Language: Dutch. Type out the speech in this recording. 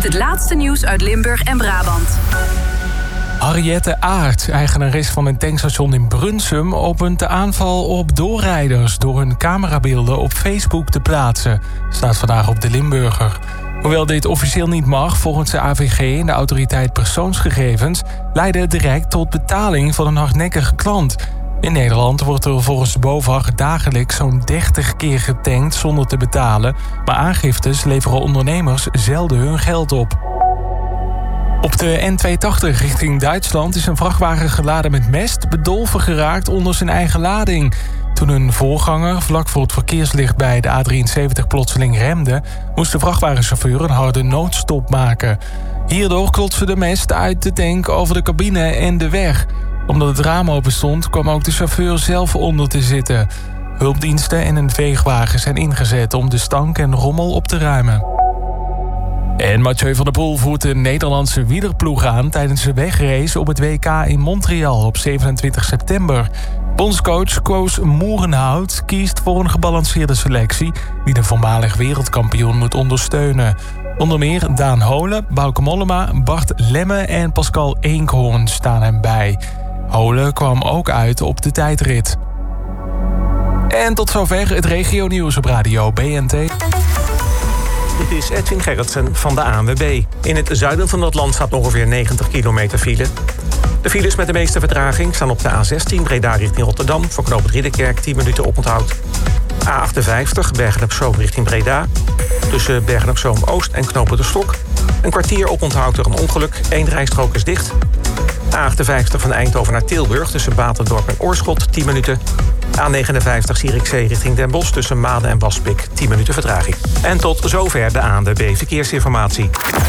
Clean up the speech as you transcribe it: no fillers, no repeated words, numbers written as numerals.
het laatste nieuws uit Limburg en Brabant. Henriette Aert, eigenares van een tankstation in Brunsum, opent de aanval op doorrijders door hun camerabeelden op Facebook te plaatsen. Staat vandaag op de Limburger. Hoewel dit officieel niet mag, volgens de AVG en de Autoriteit Persoonsgegevens, leidde het direct tot betaling van een hardnekkige klant. In Nederland wordt er volgens de BOVAG dagelijks zo'n 30 keer getankt zonder te betalen, maar aangiftes leveren ondernemers zelden hun geld op. Op de N280 richting Duitsland is een vrachtwagen geladen met mest bedolven geraakt onder zijn eigen lading. Toen een voorganger vlak voor het verkeerslicht bij de A73 plotseling remde, moest de vrachtwagenchauffeur een harde noodstop maken. Hierdoor klotste de mest uit de tank over de cabine en de weg. Omdat het raam open stond, kwam ook de chauffeur zelf onder te zitten. Hulpdiensten en een veegwagen zijn ingezet om de stank en rommel op te ruimen. En Mathieu van der Poel voert de Nederlandse wielerploeg aan tijdens de wegrace op het WK in Montreal op 27 september. Bondscoach Koos Moerenhout kiest voor een gebalanceerde selectie die de voormalig wereldkampioen moet ondersteunen. Onder meer Daan Holen, Bauke Mollema, Bart Lemme en Pascal Eenkhoorn staan hem bij. Holen kwam ook uit op de tijdrit. En tot zover het regionieuws op radio BNT. Dit is Edwin Gerritsen van de ANWB. In het zuiden van het land staat ongeveer 90 kilometer file. De files met de meeste vertraging staan op de A16 Breda richting Rotterdam, voor knooppunt Ridderkerk 10 minuten oponthoud. A58 Bergen-op-Zoom richting Breda. Tussen Bergen-op-Zoom Oost en knooppunt De Stok. Een kwartier oponthoud door een ongeluk. 1 rijstrook is dicht. A58 van Eindhoven naar Tilburg tussen Baterdorp en Oorschot 10 minuten. A59 Zierikzee richting Den Bosch tussen Maden en Waspik 10 minuten vertraging. En tot zover de ANWB Verkeersinformatie.